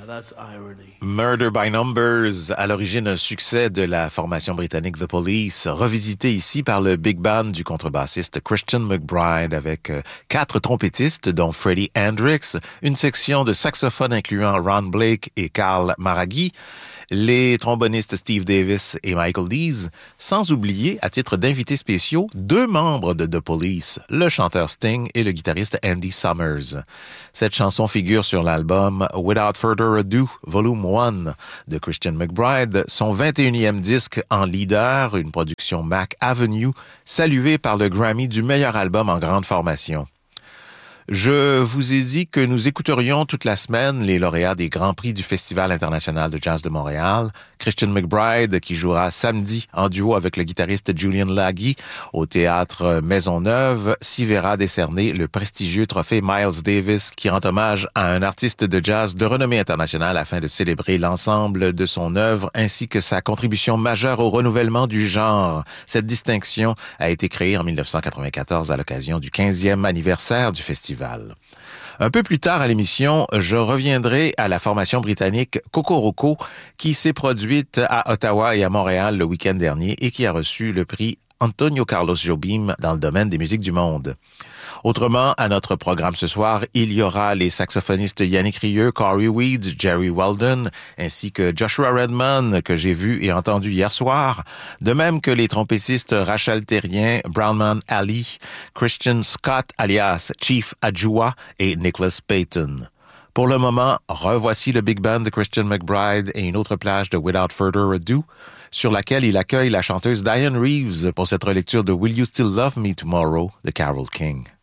Murder by Numbers, à l'origine un succès de la formation britannique The Police, revisité ici par le big band du contrebassiste Christian McBride avec 4 trompettistes dont Freddie Hendrix, une section de saxophone incluant Ron Blake et Carl Maraghi, les trombonistes Steve Davis et Michael Dees, sans oublier, à titre d'invités spéciaux, 2 membres de The Police, le chanteur Sting et le guitariste Andy Summers. Cette chanson figure sur l'album Without Further Ado, Volume 1 de Christian McBride, son 21e disque en leader, une production Mac Avenue, saluée par le Grammy du meilleur album en grande formation. Je vous ai dit que nous écouterions toute la semaine les lauréats des Grands Prix du Festival international de jazz de Montréal. Christian McBride, qui jouera samedi en duo avec le guitariste Julian Laghi au théâtre Maisonneuve, s'y verra décerner le prestigieux trophée Miles Davis, qui rend hommage à un artiste de jazz de renommée internationale afin de célébrer l'ensemble de son œuvre ainsi que sa contribution majeure au renouvellement du genre. Cette distinction a été créée en 1994 à l'occasion du 15e anniversaire du festival. Un peu plus tard à l'émission, je reviendrai à la formation britannique Kokoroko qui s'est produite à Ottawa et à Montréal le week-end dernier et qui a reçu le prix Antonio Carlos Jobim dans le domaine des musiques du monde. Autrement, à notre programme ce soir, il y aura les saxophonistes Yannick Rieu, Corey Weeds, Jerry Weldon, ainsi que Joshua Redman, que j'ai vu et entendu hier soir, de même que les trompettistes Rachel Terrien, Brownman Ali, Christian Scott alias Chief Adjoua et Nicholas Payton. Pour le moment, revoici le big band de Christian McBride et une autre plage de Without Further Ado, sur laquelle il accueille la chanteuse Diane Reeves pour cette relecture de Will You Still Love Me Tomorrow de Carole King.